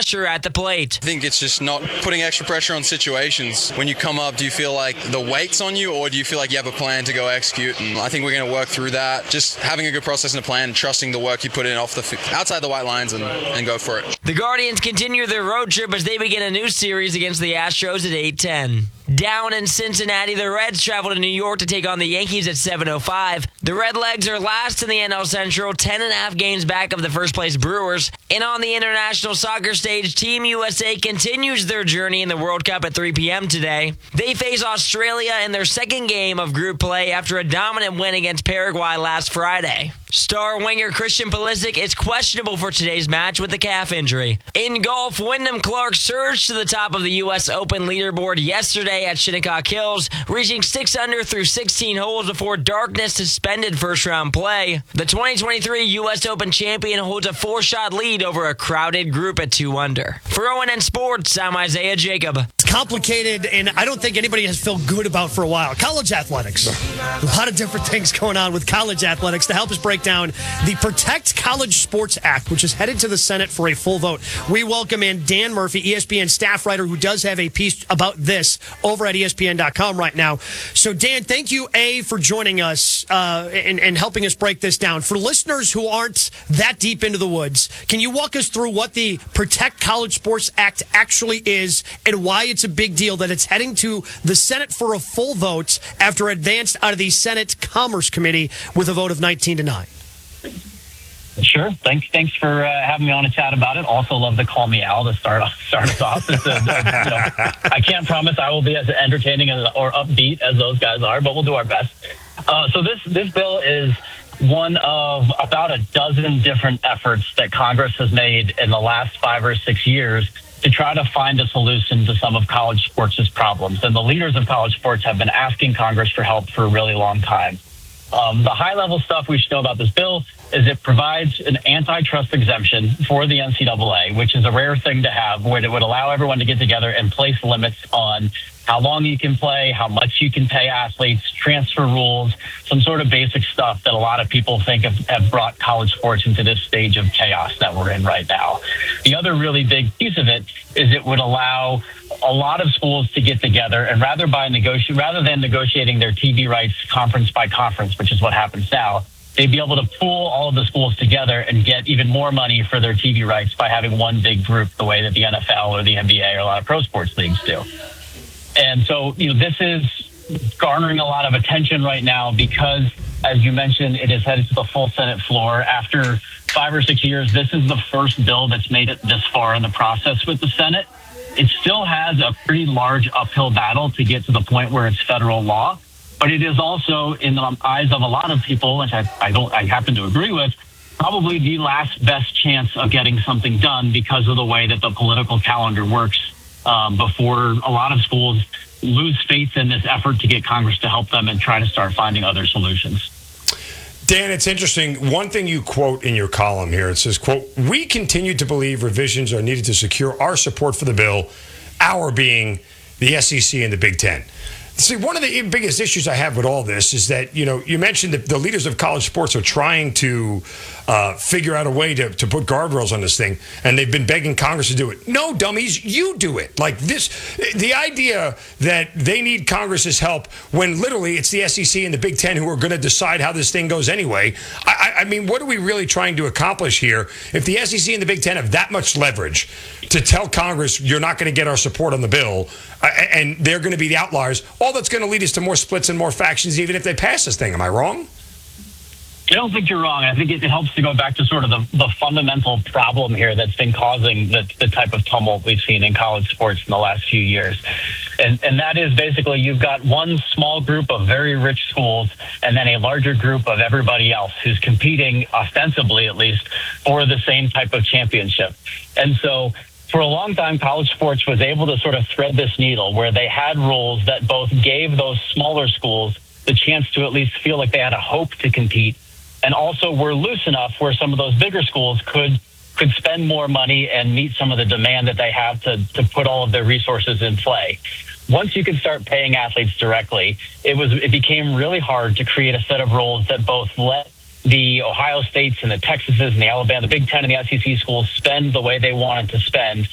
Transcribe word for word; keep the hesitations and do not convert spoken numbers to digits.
pressure at the plate. I think it's just not putting extra pressure on situations. When you come up, do you feel like the weight's on you, or do you feel like you have a plan to go execute? And I think we're going to work through that. Just having a good process and a plan, trusting the work you put in off the outside the white lines, and, and go for it. The Guardians continue their road trip as they begin a new series against the Astros at eight ten. Down in Cincinnati, the Reds travel to New York to take on the Yankees at seven oh five. The Redlegs are last in the N L Central, ten and a half games back of the first-place Brewers. And on the international soccer stage, Team U S A continues their journey in the World Cup at three p.m. today. They face Australia in their second game of group play after a dominant win against Paraguay last Friday. Star winger Christian Pulisic is questionable for today's match with a calf injury. In golf, Wyndham Clark surged to the top of the U S Open leaderboard yesterday at Shinnecock Hills, reaching six under through sixteen holes before darkness suspended first-round play. The twenty twenty-three U S Open champion holds a four-shot lead over a crowded group at two under. For O N N Sports, I'm Isaiah Jacob. It's complicated, and I don't think anybody has felt good about for a while. College athletics. A lot of different things going on with college athletics. To help us break down the Protect College Sports Act, which is headed to the Senate for a full vote, we welcome in Dan Murphy, E S P N staff writer, who does have a piece about this over at E S P N dot com right now. So, Dan, thank you, A, for joining us uh, and, and helping us break this down. For listeners who aren't that deep into the woods, can you walk us through what the Protect College Sports Act actually is and why it's a big deal that it's heading to the Senate for a full vote after it advanced out of the Senate Commerce Committee with a vote of nineteen to nine? Sure. Thanks. Thanks for uh, having me on to chat about it. Also, love to call me Al to start off, start us off. It's a, you know, I can't promise I will be as entertaining as, or upbeat as those guys are, but we'll do our best. Uh, so this this bill is one of about a dozen different efforts that Congress has made in the last five or six years to try to find a solution to some of college sports' problems. And the leaders of college sports have been asking Congress for help for a really long time. Um, the high-level stuff we should know about this bill is it provides an antitrust exemption for the N C double A, which is a rare thing to have, where it would allow everyone to get together and place limits on how long you can play, how much you can pay athletes, transfer rules, some sort of basic stuff that a lot of people think have, have brought college sports into this stage of chaos that we're in right now. The other really big piece of it is it would allow a lot of schools to get together and rather by negoti- rather than negotiating their T V rights conference by conference, which is what happens now, they'd be able to pool all of the schools together and get even more money for their T V rights by having one big group, the way that the N F L or the N B A or a lot of pro sports leagues do. And so, you know, this is garnering a lot of attention right now because, as you mentioned, it is headed to the full Senate floor. After five or six years, this is the first bill that's made it this far in the process with the Senate. It still has a pretty large uphill battle to get to the point where it's federal law, but it is also, in the eyes of a lot of people, which I, I don't, I happen to agree with, probably the last best chance of getting something done because of the way that the political calendar works. Um, before a lot of schools lose faith in this effort to get Congress to help them and try to start finding other solutions. Dan, it's interesting. One thing you quote in your column here, it says, quote, "We continue to believe revisions are needed to secure our support for the bill, our being the S E C and the Big Ten." See, one of the biggest issues I have with all this is that, you know, you mentioned that the leaders of college sports are trying to uh, figure out a way to, to put guardrails on this thing, and they've been begging Congress to do it. No, dummies, you do it. Like this, the idea that they need Congress's help when literally it's the S E C and the Big Ten who are going to decide how this thing goes anyway. I, I mean, what are we really trying to accomplish here? If the S E C and the Big Ten have that much leverage to tell Congress you're not going to get our support on the bill, uh, and they're going to be the outliers, all that's going to lead us to more splits and more factions, even if they pass this thing. Am I wrong? I don't think you're wrong. I think it helps to go back to sort of the, the fundamental problem here that's been causing the, the type of tumult we've seen in college sports in the last few years. And, and that is basically you've got one small group of very rich schools and then a larger group of everybody else who's competing, ostensibly at least, for the same type of championship. And so for a long time, college sports was able to sort of thread this needle where they had rules that both gave those smaller schools the chance to at least feel like they had a hope to compete, and also were loose enough where some of those bigger schools could could spend more money and meet some of the demand that they have to, to put all of their resources in play. Once you can start paying athletes directly, it was it became really hard to create a set of rules that both let the Ohio States and the Texases and the Alabama, the Big Ten and the S E C schools spend the way they wanted to spend,